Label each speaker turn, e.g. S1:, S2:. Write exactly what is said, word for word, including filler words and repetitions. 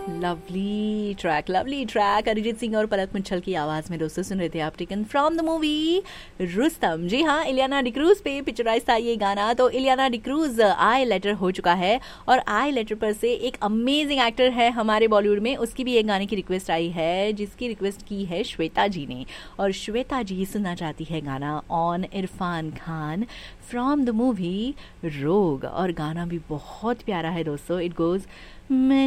S1: Lovely track lovely track Arijit Singh और पलक मुच्छल की आवाज में दोस्तों सुन रहे थे आप, taken from the movie Rustam. जी हाँ, इलियाना डिक्रूज पे पिक्चराइज था ये गाना। तो इलियाना डिक्रूज आई लेटर हो चुका है और आई लेटर पर से एक अमेजिंग एक्टर है हमारे बॉलीवुड में, उसकी भी एक गाने की रिक्वेस्ट आई है जिसकी रिक्वेस्ट की है श्वेता जी ने। और श्वेता जी सुनना चाहती है गाना on Irfan Khan from the movie रोग। और गाना भी बहुत प्यारा है दोस्तों। It goes